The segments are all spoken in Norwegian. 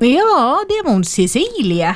Ja, det var hon Cecilie.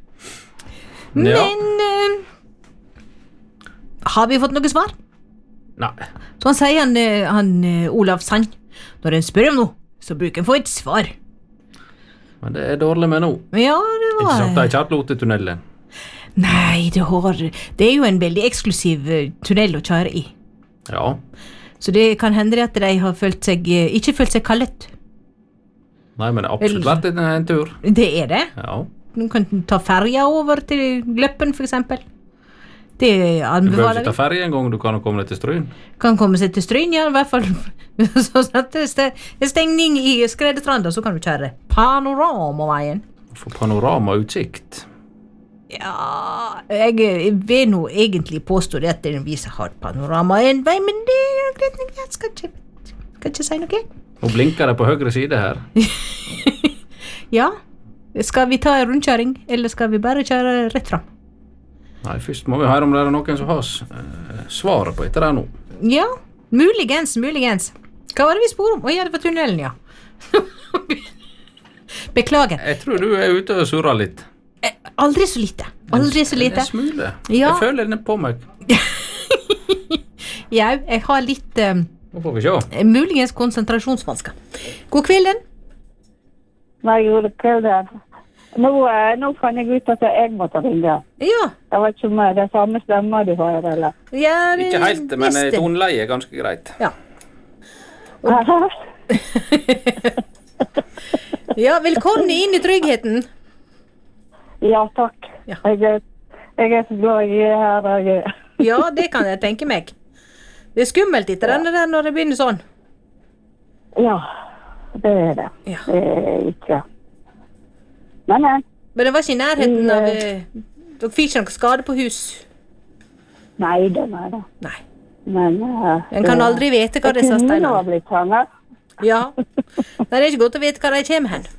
Men har vi fått noe svar? Nei. Så han sier han Olav Sand, når en spør om noe, så bruker han få et svar. Men det dårlig med nå. Ja, det var... Ikke sagt det ikke hatt lotetunnelen. Nei, det jo en veldig eksklusiv tunnel å kjøre i. Ja. Så det kan hende at de har ikke følt seg kallet. Nei, men det har absolutt vært en tur. Det det. Ja. Du kan ta ferja over til Gløppen, for eksempel. Det Du bør anbefaler ikke ta ferie en gang, du kan komme deg til Stryn. Kan komme seg til Stryn, ja, i hvert fall. Så at det er stengning i Skredestranda, så kan du kjøre Panoramaveien. For panoramautsikt. Ja, jeg vil nå egentlig påstå det at den viser har panorama en vei, men det greit, jeg skal ikke si noe. Og blinker det på høyre side her. Ja, skal vi ta en rundkjøring, eller skal vi bare kjøre rett fram? Nei, først må vi høre om det noen som har svaret på etter det nå. Ja, muligens. Hva var det vi spor om? Ja, det var tunnelen, ja. Beklager. Jeg tror du ute og surrer litt. Aldri så lite. En smule. Ja. Jeg føler det på meg. Ja, jeg har litt Nå får vi se. muligens konsentrasjonsvansker. God kvelden. Nei, god kvelden. Nå kan jeg ut at jeg måtte ringe. Ja. Jeg vet ikke om det er samme stemmer du har, eller? Ja, det Ikke helt, men nesten. toneleie er ganske greit. Ja. Ja, velkommen inn i tryggheten. Ja, takk. Ja. Jeg er så glad jeg er her. Ja, det kan jeg tenke meg. Det er skummelt etter denne der når det begynner sånn. Ja, det er det. Ja. Det er ikke. Men Men det var ikke i nærheten av... Dere fikk ikke noen skade på hus? nei, det er det. Nei. Men En kan aldri vite hva disse Det kunne steinene ha blitt sånn, ja. Ja. Det er ikke godt å vite hva de kommer hen.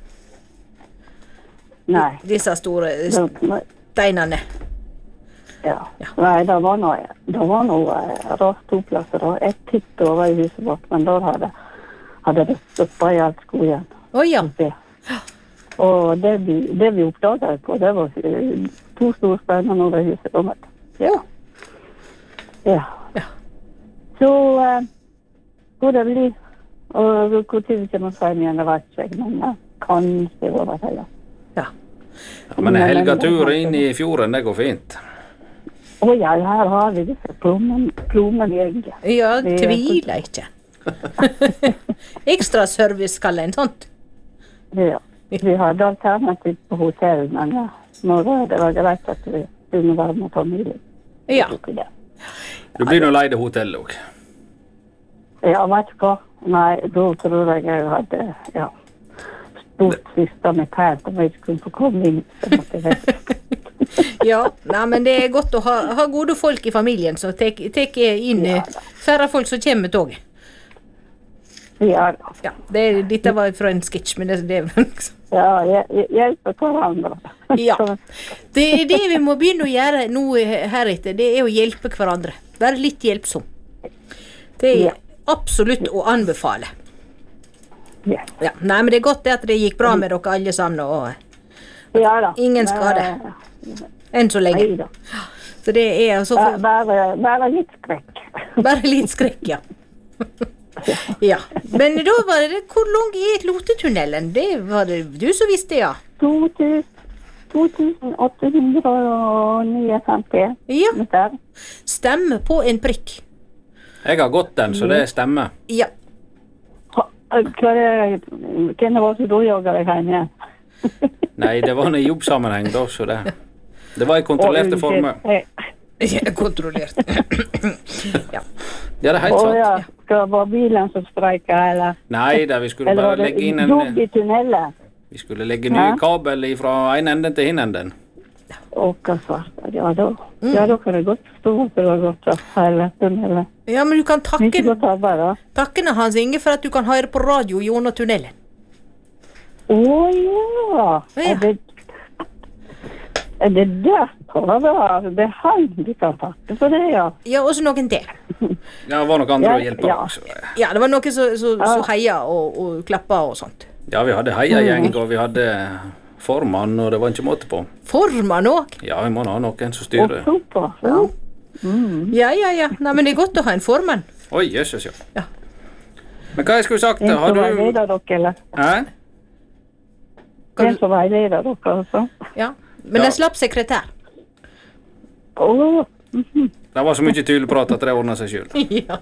Nei. Disse store Det- steinene. Ja. Ja. Nei, det var noe rart to plasser da. Jeg titt over i huset vårt, men da hadde det stoppet i alt skogen. Ja. Det. Og det vi oppdaget på, det var 2 store steiner over huset kommet. Ja. Ja. Ja. Så hvor det blir, og hvor tid vi kommer frem igjen, det vet ikke jeg, men kanskje over hele. Ja. Ja, men en helgetur inn i fjorden, det går fint. Ja, her har vi disse plommeveger. Ja, tviler ikke. Ekstra service kaller en sånt. Ja. Vi hadde alternativ på hotell, men når det var greit at vi kunne være med familien. Ja. Du blir nå leid i hotellet også. Ja, vet du hva? Nei, da tror jeg hadde, stort siste med pært, om jeg ikke kunne få komme inn. Så måtte jeg Ja, nei, men det er godt å ha gode folk i familien, så tek inn færre folk som kommer med toget. Ja, Ja, dette var fra en sketsj, men det liksom... hjelper hverandre. Ja, det er det vi må begynne å gjøre nå heretter, det er å hjelpe hverandre. Være litt hjelpsom. Det er absolutt å anbefale. Ja. Ja, nei, men det er godt det at det gikk bra med dere alle sammen, og Ja da. ingen skade. Enn så lenge. Neida. Så det er altså... Bare litt skrekk. Bare litt skrekk, ja. Ja, men da var det, hvor lang er Lotetunnelen? Det var det du som visste, ja. 2859 Ja, meter. stemme på en prikk. Jeg har gått den, så det stemmer. Ja, Hvem var det da jogget deg hjem igjen? Nei, det var en jobbsammenheng da, så det var i kontrollerte former. kontrollert. Ja. Ja, det er helt sant. Ja. Skal det være bilen som streiker, eller? Nei, da, vi skulle Eller var bare det legge inn jobb i tunnelen? Vi skulle legge ny kabel fra en enden til en enden. Hva svart. Ja, da kan det godt forstå at det var godt å hele tunnelen. Ja, men du kan Ikke godt arbeid, da. takke Hans Inge for at du kan høre på radio gjennom tunnelen. Ja. Er det derfor? Det er han du kan takke for det, ja. Ja, også noen til. Ja, det var nok andre å hjelpe Ja. også. Ja, det var noen som heia og klappa og sånt. Ja, vi hadde heiagjeng, og vi hadde formann, og det var ikke måte på. Formann òg? Ja, vi må ha noen som Og styrer. super. Ja. Nei, men det er godt å ha en formann. Oi, jøsses, ja. Ja. Men hva jeg skulle sagt, En har som du... veileder dere, eller? Hæ? Kan En du- som veileder dere, altså. Ja. Men Ja. en slapp sekretær. Åh, Det var så mye tylleprat at det ordnet seg selv. Ja.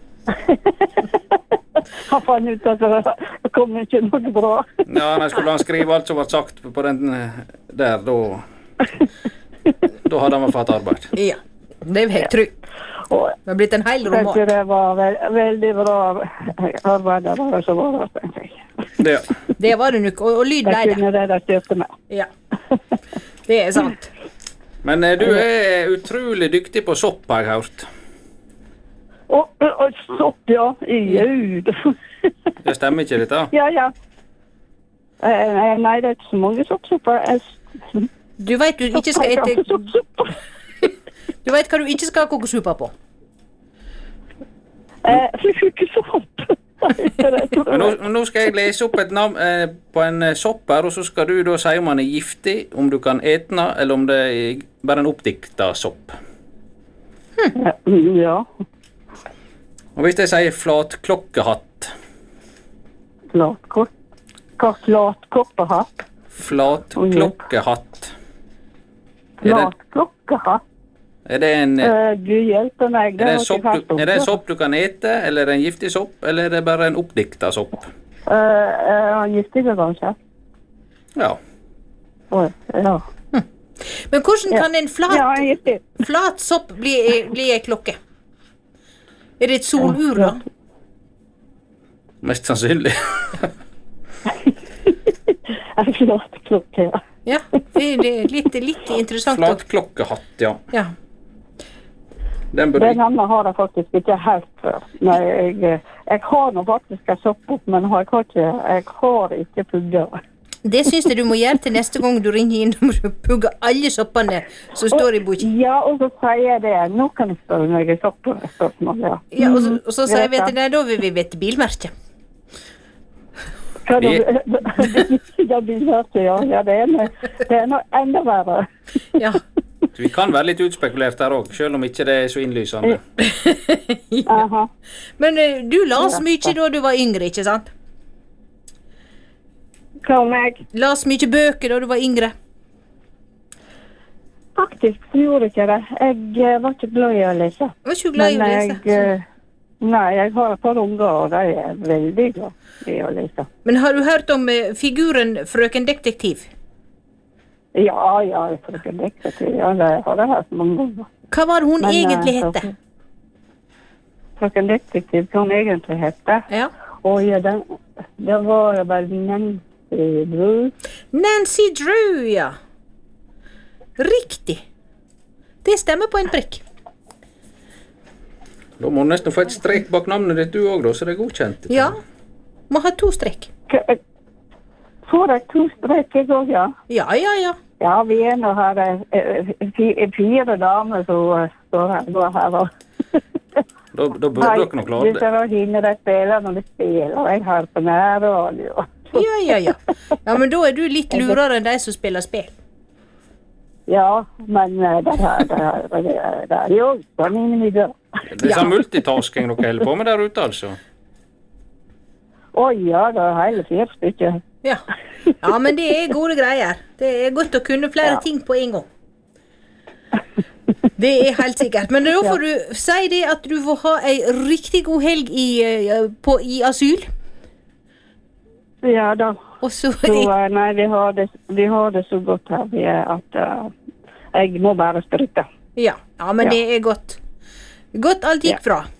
han fant ut at det kom ikke noe bra. Ja, nei, skulle han skrive alt som var sagt på den der, da hadde han fått arbeid. Ja. Det vil jeg tro. Og Det har blitt en hel jeg roman. synes det var veldig bra arbeidere som var der, synes jeg. Det, Det var det nok, og lyd ble Jeg det. kunne redde meg. Ja. Det er sant. men du er utrolig dyktig på sopp, har jeg hørt. Og sopp, ja. Gud. Det stemmer ikke dette? Ja. Nei, det er ikke så mange soppsupper. Du vet du ikke skal ete Du vet hva du ikke skal koke suppe på. Flukesopp. Men nå skal jeg lese opp et navn på en sopp her, og så skal du da si om han er giftig, om du kan ete den, eller om det er bare en oppdikta sopp. Ja. Og hvis jeg sier flatklokkehatt, Flatkoppehatt. flatklokkehatt, Flatklokkehatt. er det en... Du hjelper meg. Er det en sopp du kan ete, eller er det en giftig sopp, eller er det bare en oppdikta sopp? Giftig kanskje? Ja. Oi, ja. Men hvordan kan en Ja, giftig. flat sopp bli ei klokke? Er det et solur, da? Mest sannsynlig. En flatklokke, ja. Ja, det er litt interessant. Flatklokkehatt, ja. Ja. Den bør Den andre har jeg faktisk ikke helt før. Nei, jeg har nå faktisk en sopp, men jeg har ikke pugger. Det syns jeg du må gjøre til neste gang du ringer inn. Du må pugge alle soppene som står i boka. Ja, og så sier jeg det. Nå kan jeg spørre meg i soppspørsmål, ja. Ja, og så sier vi at nei, da vil vi vite bilmerket. Ja, bilmerke, ja. Ja, det er noe enda verre. Ja. Vi kan være litt utspekulert her òg, selv om ikke det er så innlysende. Aha. Men du las mye da du var yngre, ikke sant? Hva om jeg? Las mye bøker da du var yngre. Faktisk gjorde ikke det. Jeg var ikke glad i å lese. Var ikke du glad i å lese? Nei, jeg har et par unger, og de er veldig glad i å lese. Men har du hørt om figuren Frøken Detektiv? Ja, frøken Detektiv. Ja, det har jeg hørt mange ganger. Hva var hun egentlig hette? Frøken Detektiv, hva hun egentlig hette? Ja. Og ja, det var vel Nancy Drew. Nancy Drew, ja. Riktig. Det stemmer på en prikk. Da må du nesten få et strek bak navnet ditt du òg, da, så det er godkjent. Ja. Må ha 2 strekk. Får jeg 2 strek jeg òg, ja? Ja. Ja, vi er nå her 4 damer som står her og Da burde dere nok klare det. det. Det er hinne de spiller når de spiller, og jeg hører på nærradio. Ja. Ja, men da er du litt lurere enn de som spiller spill. Ja, men det er jo sånn innimellom. Det er sånn multitasking dere holder på med der ute, altså. Å ja, det er hele 4 stykker. Ja, men det er gode greier. Det er godt å kunne flere ting på en gang. Det er helt sikkert. Men da får du si det at du får ha ei riktig god helg i asyl. Ja da. Og så Nei, vi har det så godt her at jeg må bare stryke. Ja, men det er godt. Godt alt gikk bra.